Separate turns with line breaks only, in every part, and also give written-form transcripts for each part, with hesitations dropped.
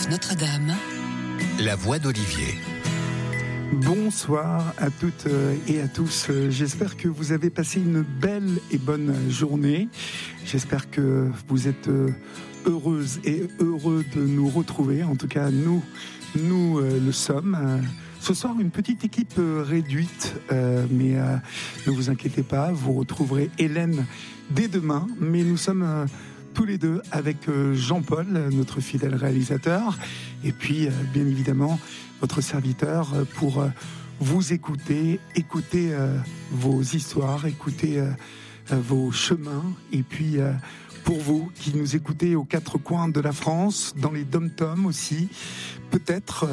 RCF Notre-Dame.
La voix d'Olivier.
Bonsoir à toutes et à tous. J'espère que vous avez passé une belle et bonne journée. J'espère que vous êtes heureuses et heureux de nous retrouver. En tout cas, nous le sommes. Ce soir, une petite équipe réduite, mais ne vous inquiétez pas, vous retrouverez Hélène dès demain. Mais nous sommes tous les deux avec Jean-Paul, notre fidèle réalisateur, et puis bien évidemment votre serviteur pour vous écouter vos histoires, écouter vos chemins, et puis pour vous qui nous écoutez aux quatre coins de la France, dans les dom-toms aussi, peut-être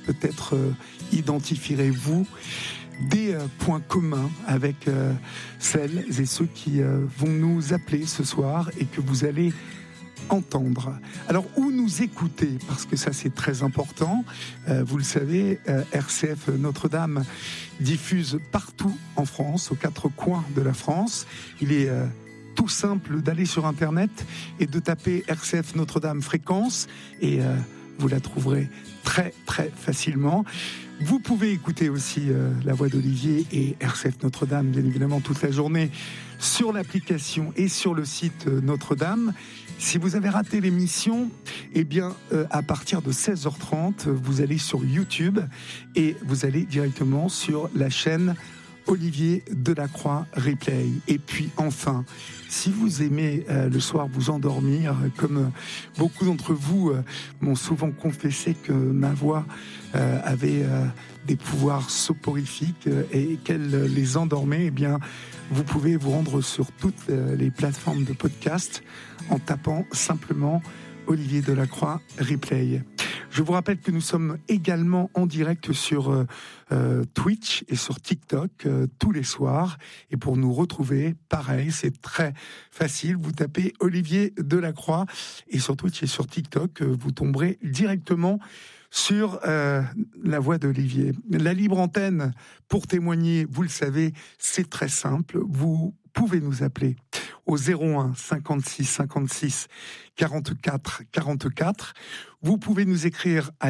identifierez-vous des points communs avec celles et ceux qui vont nous appeler ce soir et que vous allez entendre. Alors, où nous écouter, parce que ça c'est très important, vous le savez, RCF Notre-Dame diffuse partout en France, aux quatre coins de la France. Il est tout simple d'aller sur Internet et de taper RCF Notre-Dame fréquence et vous la trouverez très très facilement. Vous pouvez écouter aussi La Voix d'Olivier et RCF Notre-Dame, bien évidemment, toute la journée sur l'application et sur le site Notre-Dame. Si vous avez raté l'émission, eh bien, à partir de 16h30, vous allez sur YouTube et vous allez directement sur la chaîne Olivier Delacroix Replay. Et puis enfin, si vous aimez le soir vous endormir, comme beaucoup d'entre vous m'ont souvent confessé que ma voix avait des pouvoirs soporifiques et qu'elle les endormait, eh bien, vous pouvez vous rendre sur toutes les plateformes de podcast en tapant simplement Olivier Delacroix Replay. Je vous rappelle que nous sommes également en direct sur Twitch et sur TikTok tous les soirs. Et pour nous retrouver, pareil, c'est très facile. Vous tapez Olivier Delacroix et sur Twitch et sur TikTok, vous tomberez directement sur la voix d'Olivier. La libre antenne, pour témoigner, vous le savez, c'est très simple. Vous pouvez nous appeler au 01 56 56 44 44. Vous pouvez nous écrire à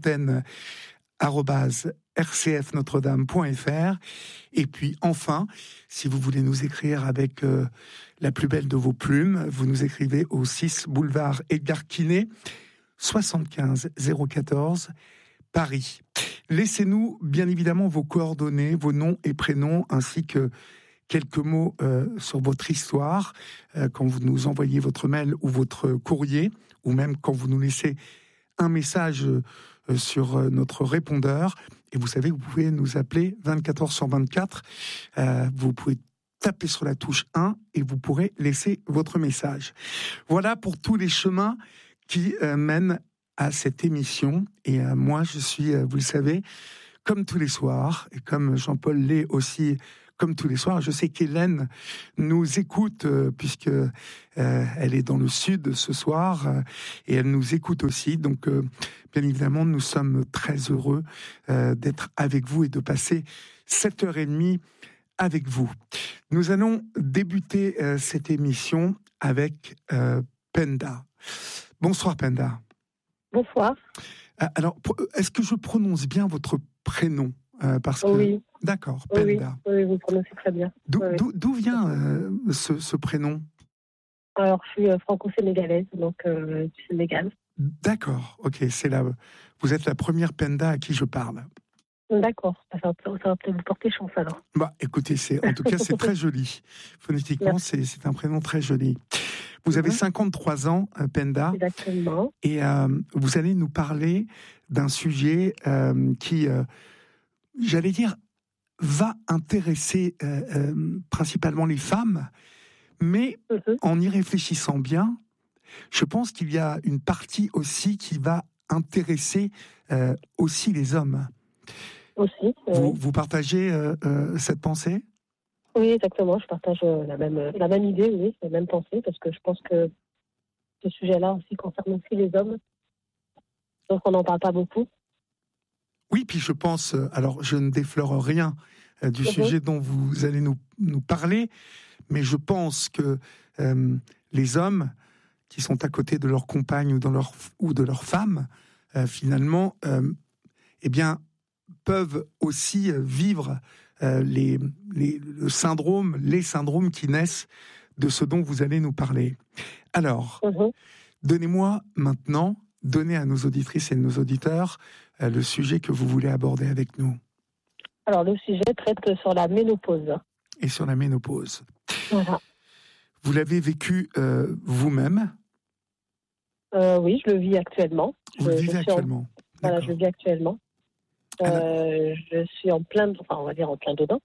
libreantenne@rcfnotredame.fr. Et puis enfin, si vous voulez nous écrire avec la plus belle de vos plumes, vous nous écrivez au 6 boulevard Edgar Quinet, 75 014 Paris. Laissez-nous bien évidemment vos coordonnées, vos noms et prénoms, ainsi que quelques mots sur votre histoire quand vous nous envoyez votre mail ou votre courrier, ou même quand vous nous laissez un message sur notre répondeur. Et vous savez, vous pouvez nous appeler 24 heures sur 24. Vous pouvez taper sur la touche 1 et vous pourrez laisser votre message. Voilà pour tous les chemins qui mènent à cette émission. Et moi, je suis, vous le savez, comme tous les soirs, et comme Jean-Paul l'est aussi, comme tous les soirs. Je sais qu'Hélène nous écoute puisque elle est dans le sud ce soir et elle nous écoute aussi. Donc, bien évidemment, nous sommes très heureux d'être avec vous et de passer 7h30 avec vous. Nous allons débuter cette émission avec Penda. Bonsoir Penda.
Bonsoir.
Alors, est-ce que je prononce bien votre prénom parce que...
Oui.
D'accord, Penda.
Oui, vous prononcez très bien.
D'où vient ce prénom ?
Alors, je suis franco-sénégalaise, donc du Sénégal.
D'accord, ok. Vous êtes la première Penda à qui je parle.
D'accord, ça va peut-être vous porter chance alors.
Bah, écoutez, en tout cas, c'est très joli. Phonétiquement, c'est un prénom très joli. Vous avez 53 ans, Penda.
Exactement.
Et vous allez nous parler d'un sujet qui, j'allais dire, va intéresser principalement les femmes, mais en y réfléchissant bien, je pense qu'il y a une partie aussi qui va intéresser aussi les hommes.
Aussi.
Vous partagez cette pensée ?
Oui, exactement. Je partage la même idée, oui, la même pensée, parce que je pense que ce sujet-là aussi concerne aussi les hommes. Donc on n'en parle pas beaucoup.
Oui, puis je pense, alors je ne déflore rien du sujet dont vous allez nous parler, mais je pense que les hommes qui sont à côté de leur compagne ou de leur femme finalement, eh bien, peuvent aussi vivre le syndrome, les syndromes qui naissent de ce dont vous allez nous parler. Alors, donnez-moi maintenant, donnez à nos auditrices et nos auditeurs le sujet que vous voulez aborder avec nous.
Alors, le sujet traite sur la ménopause.
Et sur la ménopause.
Voilà.
Vous l'avez vécu vous-même ?
Oui, je le vis actuellement.
Vous le vivez actuellement.
Voilà, je le vis actuellement. Je suis en plein, on va dire en plein dedans.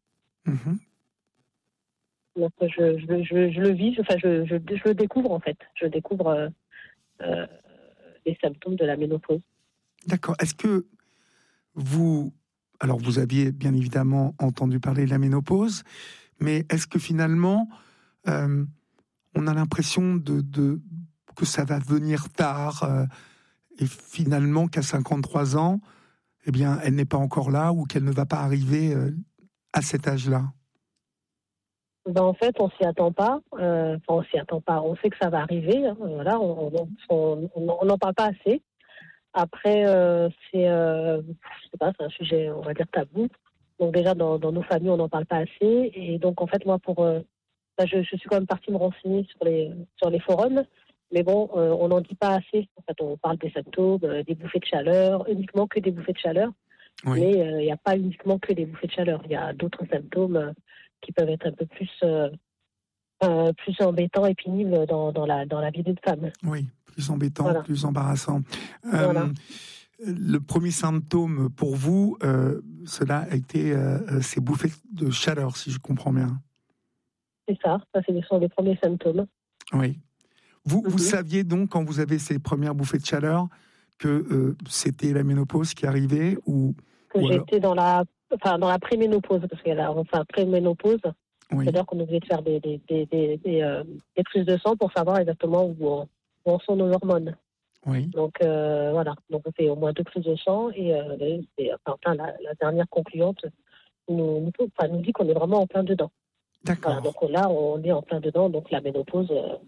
Donc je le vis, je le découvre en fait. Je découvre les symptômes de la ménopause. D'accord.
Est-ce que vous aviez bien évidemment entendu parler de la ménopause, mais est-ce que finalement on a l'impression que ça va venir tard et finalement qu'à 53 ans, eh bien, elle n'est pas encore là ou qu'elle ne va pas arriver à cet âge-là?
En fait, on s'y attend pas. On s'y attend pas. On sait que ça va arriver. Hein, voilà, on n'en parle pas assez. Après, c'est un sujet, on va dire tabou. Donc déjà dans nos familles, on n'en parle pas assez. Et donc en fait, moi, je suis quand même partie me renseigner sur les forums. Mais bon, on n'en dit pas assez. En fait, on parle des symptômes, des bouffées de chaleur, uniquement que des bouffées de chaleur. Oui. Mais il n'y a pas uniquement que des bouffées de chaleur. Il y a d'autres symptômes qui peuvent être un peu plus embêtants et pénibles dans la vie d'une femme.
Oui, plus embêtant, voilà. Plus embarrassant.
Voilà.
Le premier symptôme pour vous, cela a été ces bouffées de chaleur, si je comprends bien.
C'est ça, ce sont les premiers symptômes.
Oui. Vous saviez donc, quand vous avez ces premières bouffées de chaleur, que c'était la ménopause qui arrivait
j'étais dans la préménopause, parce qu'il y a préménopause, c'est-à-dire qu'on est obligé de faire des prises de sang pour savoir exactement où en sont nos hormones.
Oui.
Donc voilà, donc on fait au moins 2 prises de sang et la dernière concluante nous dit qu'on est vraiment en plein dedans.
D'accord.
Voilà, donc là, on est en plein dedans, donc la ménopause,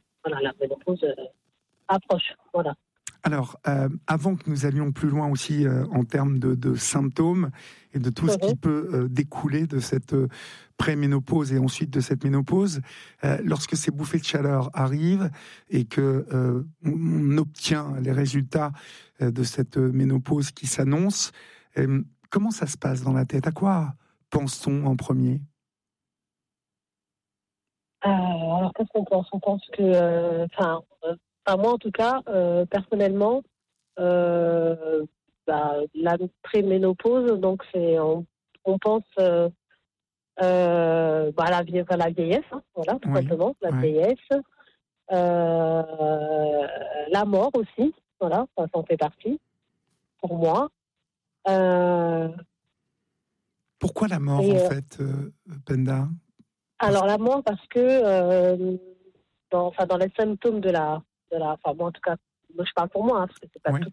approche. Voilà.
Alors, avant que nous allions plus loin aussi en termes de symptômes et de tout ce qui peut découler de cette préménopause et ensuite de cette ménopause, lorsque ces bouffées de chaleur arrivent et que on obtient les résultats de cette ménopause qui s'annonce, comment ça se passe dans la tête? À quoi pense-t-on en premier?
Alors, qu'est-ce qu'on pense? On pense que, moi en tout cas, personnellement, la préménopause, donc on pense à la vieillesse, hein, voilà, tout simplement, la vieillesse, la mort aussi, voilà, ça en fait partie, pour moi.
Pourquoi la mort, en fait, Penda?
Alors la mort, parce que dans les symptômes moi en tout cas, moi je parle pour moi, hein, parce que c'est pas